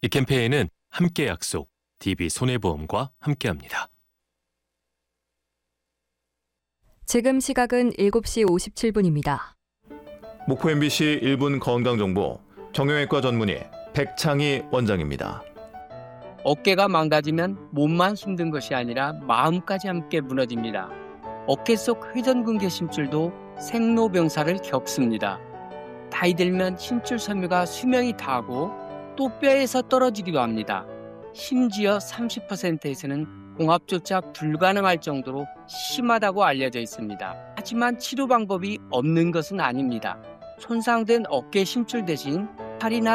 이 캠페인은 함께 약속, DB손해보험과 함께합니다. 지금 시각은 7시 57분입니다. 목포 MBC 1분 건강정보 정형외과 전문의 백창희 원장입니다. 어깨가 망가지면 몸만 힘든 것이 아니라 마음까지 함께 무너집니다. 어깨 속 회전근개 심줄도 생로병사를 겪습니다. 나이 들면 심줄 섬유가 수명이 다하고 또 뼈에서 떨어지기도 합니다. 심지어 30%에서는 공합조차 불가능할 정도로 심하다고 알려져 있습니다. 하지만 치료 방법이 없는 것은 아닙니다. 손상된 어깨 심줄 대신 팔이나